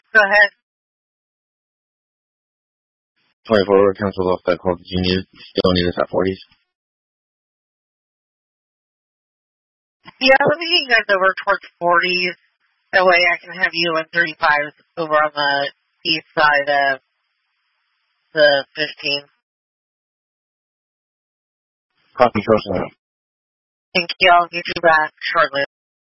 Go ahead. 24 cancel off that call. You still need us at 40s? Yeah, let me get you guys over towards 40s. That way I can have you in 35s over on the east side of the 15. Copy, Trojan. Thank you. I'll get you back shortly.